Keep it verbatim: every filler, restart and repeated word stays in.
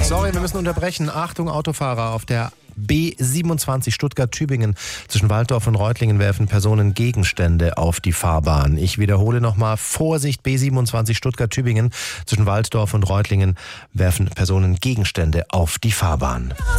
Sorry, wir müssen unterbrechen. Achtung, Autofahrer auf der B siebenundzwanzig Stuttgart-Tübingen. Zwischen Walldorf und Reutlingen werfen Personen Gegenstände auf die Fahrbahn. Ich wiederhole nochmal. Vorsicht, B siebenundzwanzig Stuttgart-Tübingen. Zwischen Walldorf und Reutlingen werfen Personen Gegenstände auf die Fahrbahn.